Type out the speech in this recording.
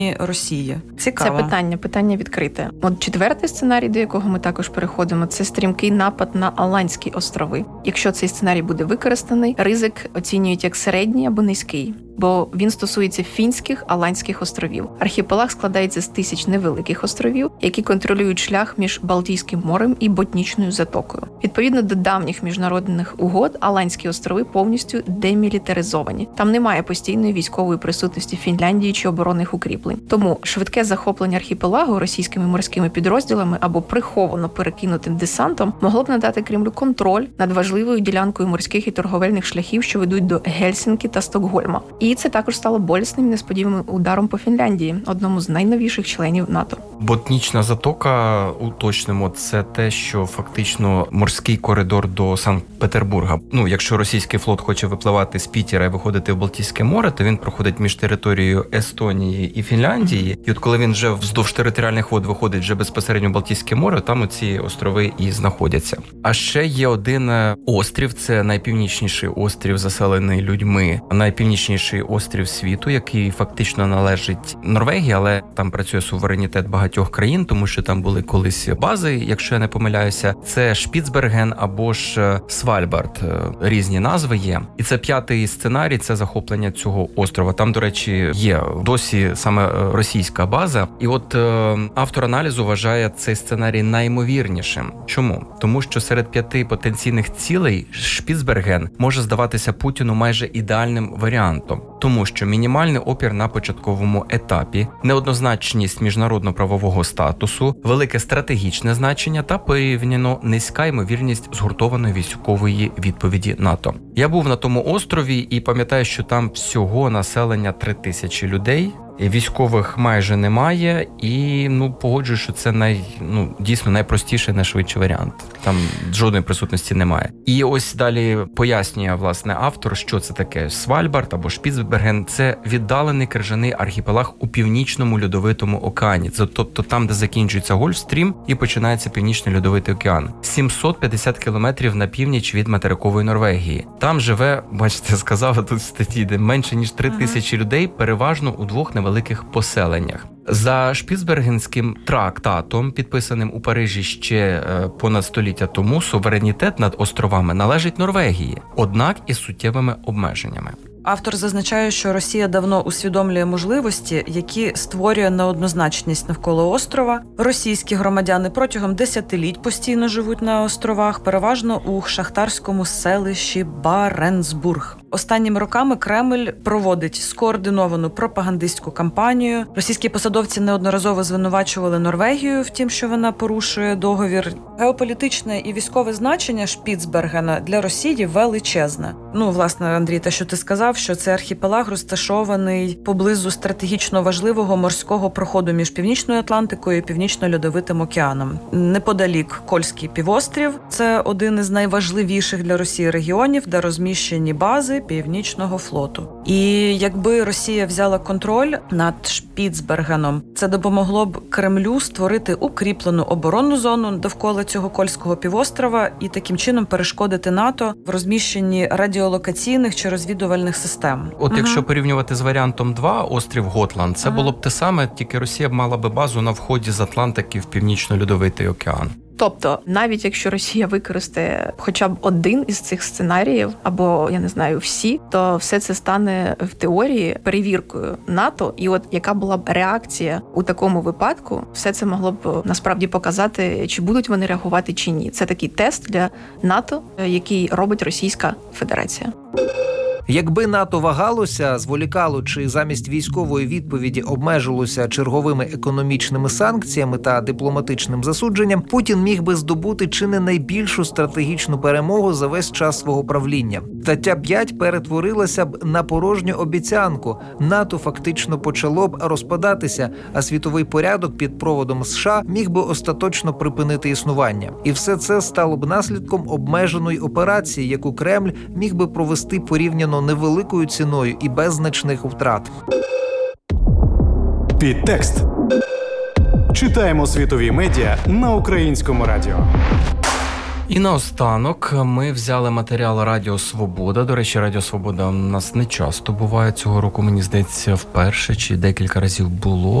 Росії. Цікаво. Це питання відкрите. От четвертий сценарій, до якого ми також переходимо, це стрімкий напад на Аландські острови. Якщо цей сценарій буде використаний, ризик оцінюють як середній або низький, бо він стосується фінських Аландських островів. Архіпелаг складається з 1000 невеликих островів, які контролюють шлях між Балтійським морем і Ботнічною затокою. Відповідно до давніх міжнародних угод, Аландські острови повністю демілітаризовані. Там немає постійної військової присутності Фінляндії чи оборонних укріплень. Тому швидке захоплення архіпелагу російськими морськими підрозділами або приховано перекинутим десантом могло б надати Кремлю контроль над важливою ділянкою морських і торговельних шляхів, що ведуть до Гельсінкі та Стокгольма. І це також стало болісним і несподіваним ударом по Фінляндії, одному з найновіших членів НАТО. Ботнічна затока, уточнимо, це те, що фактично морський коридор до Санкт-Петербурга. Якщо російський флот хоче випливати з Пітера і виходити в Балтійське море, то він проходить між територією Естонії і Фінляндії. І от коли він вже вздовж територіальних вод виходить вже безпосередньо в Балтійське море, там оці острови і знаходяться. А ще є один острів, це найпівнічніший острів, заселений людьми, найпівнічніший острів світу, який фактично належить Норвегії, але там працює суверенітет багатьох країн, тому що там були колись бази, якщо я не помиляюся. Це Шпіцберген або ж Свальбард. Різні назви є. І це п'ятий сценарій, це захоплення цього острова. Там, до речі, є досі саме російська база. І от автор аналізу вважає цей сценарій найімовірнішим. Чому? Тому що серед 5 потенційних цілей Шпіцберген може здаватися Путіну майже ідеальним варіантом. Тому що мінімальний опір на початковому етапі, неоднозначність міжнародно-правового статусу, велике стратегічне значення та порівняно низька ймовірність згуртованої військової відповіді НАТО. Я був на тому острові і пам'ятаю, що там всього населення 3000 людей. Військових майже немає, і погоджую, що це дійсно найпростіший, найшвидший варіант. Там жодної присутності немає. І ось далі пояснює, власне, автор, що це таке Свальбард або Шпіцберген. Це віддалений крижаний архіпелаг у Північному Льодовитому океані. Це, тобто там, де закінчується Гольфстрім і починається Північний Льодовитий океан. 750 кілометрів на північ від материкової Норвегії. Там живе, бачите, сказав тут в статті, де менше ніж 3000 людей, переважно у 2 невеликих поселеннях. За Шпіцбергенським трактатом, підписаним у Парижі ще понад століття тому, суверенітет над островами належить Норвегії, однак із суттєвими обмеженнями. Автор зазначає, що Росія давно усвідомлює можливості, які створює неоднозначність навколо острова. Російські громадяни протягом десятиліть постійно живуть на островах, переважно у шахтарському селищі Баренцбург. Останніми роками Кремль проводить скоординовану пропагандистську кампанію. Російські посадовці неодноразово звинувачували Норвегію в тім, що вона порушує договір. Геополітичне і військове значення Шпіцбергена для Росії величезне. Власне, Андрій, те, що ти сказав, що це архіпелаг розташований поблизу стратегічно важливого морського проходу між Північною Атлантикою і Північно-Льодовитим океаном. Неподалік Кольський півострів – це один із найважливіших для Росії регіонів, де розміщені бази Північного флоту. І якби Росія взяла контроль над Шпіцбергеном, це допомогло б Кремлю створити укріплену оборонну зону довкола цього Кольського півострова і таким чином перешкодити НАТО в розміщенні радіолокаційних чи розвідувальних систем. От якщо порівнювати з варіантом 2, острів Готланд, це було б те саме, тільки Росія б мала би базу на вході з Атлантики в Північно-Льодовитий океан. Тобто, навіть якщо Росія використає хоча б один із цих сценаріїв, або, я не знаю, всі, то все це стане в теорії перевіркою НАТО. І от яка була б реакція у такому випадку, все це могло б насправді показати, чи будуть вони реагувати, чи ні. Це такий тест для НАТО, який робить Російська Федерація. Якби НАТО вагалося, зволікало чи замість військової відповіді обмежилося черговими економічними санкціями та дипломатичним засудженням, Путін міг би здобути чи не найбільшу стратегічну перемогу за весь час свого правління. Стаття 5 перетворилася б на порожню обіцянку. НАТО фактично почало б розпадатися, а світовий порядок під проводом США міг би остаточно припинити існування. І все це стало б наслідком обмеженої операції, яку Кремль міг би провести порівняно невеликою ціною і без значних втрат. Підтекст. Читаємо світові медіа на українському радіо. І наостанок ми взяли матеріал Радіо Свобода. До речі, Радіо Свобода у нас не часто буває цього року, мені здається, вперше чи декілька разів було.